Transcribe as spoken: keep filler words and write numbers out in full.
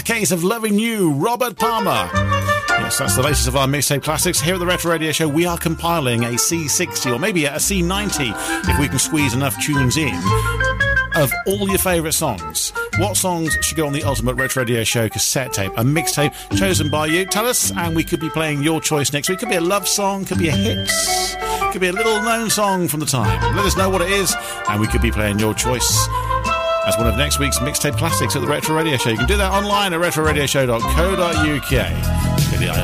Bad Case of Loving You, Robert Palmer. Yes, that's the latest of our mixtape classics. Here at the Retro Radio Show, we are compiling a C sixty or maybe a C ninety if we can squeeze enough tunes in of all your favourite songs. What songs should go on the Ultimate Retro Radio Show cassette tape? A mixtape chosen by you. Tell us, and we could be playing your choice next week. Could be a love song, could be a hits, could be a little known song from the time. Let us know what it is, and we could be playing your choice as one of next week's mixtape classics at the Retro Radio Show. You can do that online at retro radio show dot co dot uk.